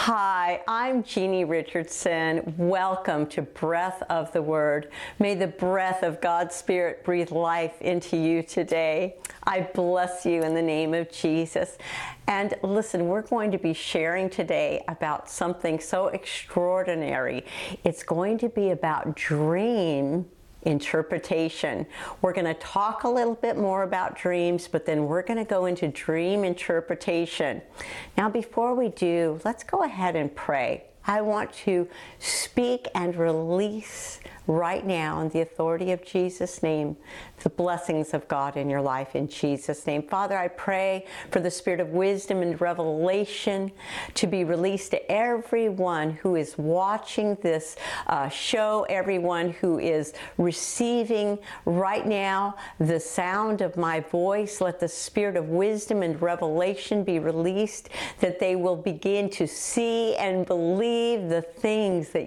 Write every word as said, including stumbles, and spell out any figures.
Hi, I'm Jeannie Richardson. Welcome to Breath of the Word. May the breath of God's Spirit breathe life into you today. I bless you in the name of Jesus. And listen, we're going to be sharing today about something so extraordinary. It's going to be about dream interpretation. We're going to talk a little bit more about dreams, but then we're going to go into dream interpretation. Now, before we do, let's go ahead and pray. I want to speak and release right now in the authority of Jesus' name the blessings of God in your life in Jesus' name. Father, I pray for the spirit of wisdom and revelation to be released to everyone who is watching this uh, show, everyone who is receiving right now the sound of my voice. Let the spirit of wisdom and revelation be released, that they will begin to see and believe the things that